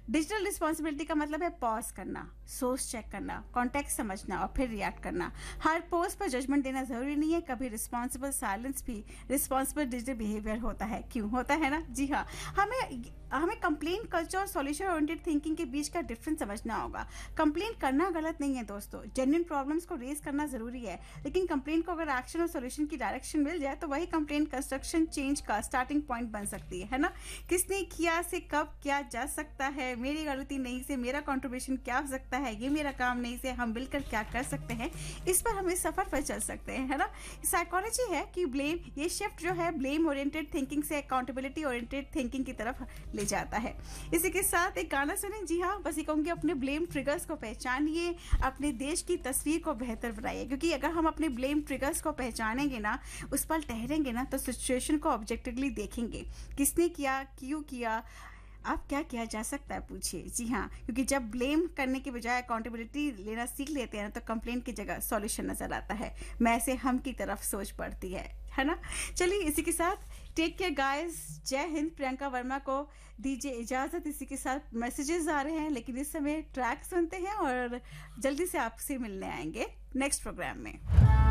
Digital responsibility का मतलब है पॉज करना, सोर्स चेक करना, कॉन्टेक्स्ट समझना और फिर रिएक्ट करना। हर पोस्ट पर जजमेंट देना जरूरी नहीं है, कभी रिस्पॉन्सिबल साइलेंस भी रिस्पॉन्सिबल डिजिटल बिहेवियर होता है। क्यों होता है ना? जी हाँ, हमें कंप्लेंट कल्चर और सॉल्यूशन ओरिएंटेड थिंकिंग के बीच का डिफरेंस समझना होगा। कंप्लेंट करना गलत नहीं है दोस्तों, जेन्युइन प्रॉब्लम्स को रेज करना जरूरी है, लेकिन कंप्लेंट को अगर एक्शन और सॉल्यूशन की डायरेक्शन मिल जाए तो वही कंप्लेंट कंस्ट्रक्शन चेंज का स्टार्टिंग पॉइंट बन सकती है ना? किसने किया से कब किया जा सकता है, मेरी गलती नहीं से मेरा कंट्रीब्यूशन क्या हो सकता है, ये मेरा काम नहीं से हम मिलकर क्या कर सकते हैं, इस पर हम इस सफर पर चल सकते हैं, है ना? साइकोलॉजी है कि ब्लेम, ये शिफ्ट जो है ब्लेम ओरिएंटेड थिंकिंग से अकाउंटेबिलिटी ओरिएंटेड थिंकिंग की तरफ ले जाता है। इसी के साथ एक गाना सुने। जी हाँ, बस ये कहूंगी अपने ब्लेम ट्रिगर्स को पहचानिए, अपने देश की तस्वीर को बेहतर बनाइए, क्योंकि अगर हम अपने ब्लेम ट्रिगर्स को पहचानेंगे ना, उस पर ठहरेंगे ना, तो सिचुएशन को ऑब्जेक्टिवली देखेंगे, किसने किया, क्यों किया, अब क्या किया जा सकता है, पूछिए। जी हाँ, क्योंकि जब ब्लेम करने के बजाय अकाउंटेबिलिटी लेना सीख लेते हैं ना, तो कंप्लेंट की जगह सॉल्यूशन नजर आता है, मैं से हम की तरफ सोच पड़ती है ना? चलिए इसी के साथ टेक केयर गाइस, जय हिंद। प्रियंका वर्मा को दीजिए इजाजत। इसी के साथ मैसेजेस आ रहे हैं, लेकिन इस समय ट्रैक सुनते हैं और जल्दी से आपसे मिलने आएंगे नेक्स्ट प्रोग्राम में।